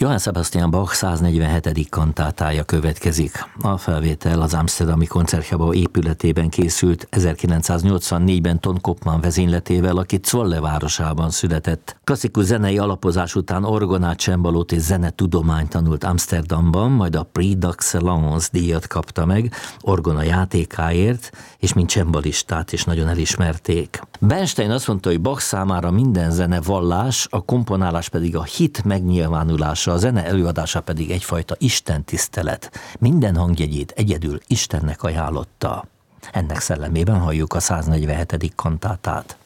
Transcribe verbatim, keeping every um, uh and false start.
Johann Sebastian Bach száznegyvenhetedik kantátája következik. A felvétel az amszterdami koncertgebouw épületében készült ezerkilencszáznyolcvannégyben Ton Kopman vezényletével, aki Zwolle városában született. Klasszikus zenei alapozás után orgonát, csembalót és zenetudományt tanult Amsterdamban, majd a Prix d'Excellence díjat kapta meg orgona játékáért, és mint csembalistát is nagyon elismerték. Bernstein azt mondta, hogy Bach számára minden zene vallás, a komponálás pedig a hit megnyilvánulása, a zene előadása pedig egyfajta istentisztelet. Minden hangjegyét egyedül Istennek ajánlotta. Ennek szellemében halljuk a száznegyvenhetedik kantátát.